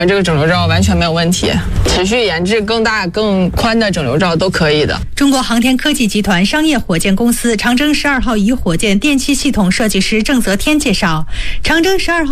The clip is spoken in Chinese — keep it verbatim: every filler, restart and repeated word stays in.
这个整流罩完全没有问题，持续研制更大更宽的整流罩都可以的。 中国航天科技集团商业火箭公司长征十二号乙火箭电气系统设计师郑泽天介绍，长征十二号